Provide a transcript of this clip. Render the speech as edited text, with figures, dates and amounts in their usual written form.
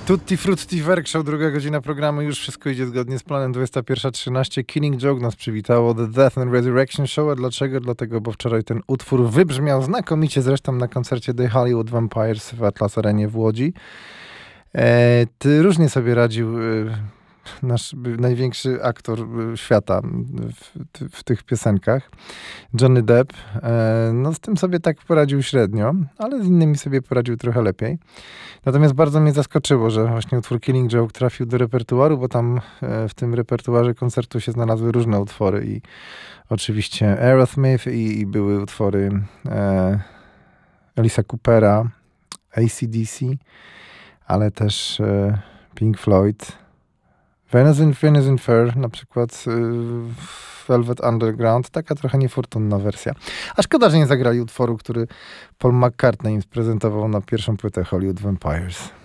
Tutti Frutti Werkshop, druga godzina programu, już wszystko idzie zgodnie z planem, 21:13. Killing Joke nas przywitało, The Death and Resurrection Show. A dlaczego? Dlatego, bo wczoraj ten utwór wybrzmiał znakomicie, zresztą na koncercie The Hollywood Vampires w Atlas Arenie w Łodzi. Ty różnie sobie radził nasz największy aktor świata w tych piosenkach, Johnny Depp. No z tym sobie tak poradził średnio, ale z innymi sobie poradził trochę lepiej. Natomiast bardzo mnie zaskoczyło, że właśnie utwór Killing Joke trafił do repertuaru, bo tam w tym repertuarze koncertu się znalazły różne utwory i oczywiście Aerosmith i były utwory Elisa Coopera, AC/DC, ale też Pink Floyd, Venus in Fur, na przykład Velvet Underground, taka trochę niefortunna wersja. A szkoda, że nie zagrali utworu, który Paul McCartney im prezentował na pierwszą płytę Hollywood Vampires.